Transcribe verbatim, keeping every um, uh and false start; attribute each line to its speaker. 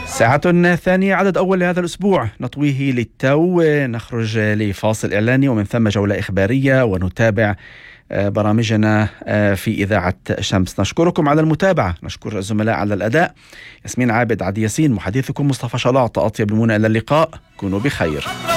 Speaker 1: ساعة الثانية عدد أول لهذا الأسبوع نطويه للتو، نخرج لفاصل إعلاني ومن ثم جولة إخبارية ونتابع برامجنا في إذاعة شمس. نشكركم على المتابعة، نشكر الزملاء على الأداء. ياسمين عابد، عدي ياسين، محدثكم مصطفى شلاط. أطيب المنى إلى اللقاء، كونوا بخير.